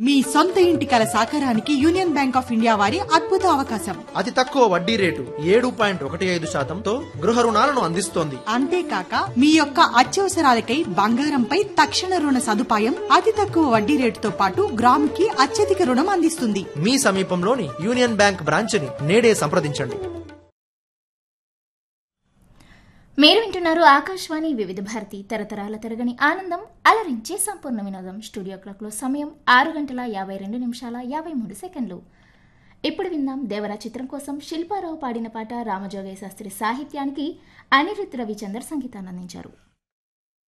మీ సొంత ఇంటి కల సాకారానికి యూనియన్ బ్యాంక్ ఆఫ్ ఇండియా వారి అద్భుత అవకాశం. అతి తక్కువ వడ్డీ రేటు 7.15% గృహ రుణాలను అందిస్తోంది. అంతేకాక మీ యొక్క అత్యవసరాలకై బంగారంపై తక్షణ రుణ సదుపాయం, అతి తక్కువ వడ్డీ రేటుతో పాటు గ్రాముకి అత్యధిక రుణం అందిస్తుంది. మీ సమీపంలోని యూనియన్ బ్యాంక్ బ్రాంచ్ని నేడే సంప్రదించండి. మీరు వింటున్నారు ఆకాశవాణి వివిధ భారతి, తరతరాల తరగని ఆనందం, అలరించే సంపూర్ణ వినోదం. స్టూడియో క్లాక్లో సమయం 6:52:53. ఇప్పుడు విందాం దేవరా చిత్రం కోసం శిల్పారావు పాడిన పాట. రామజోగయ్య శాస్త్రి సాహిత్యానికి అనిరుద్ధ్ రవిచందర్ సంగీతాన్ని అందించారు.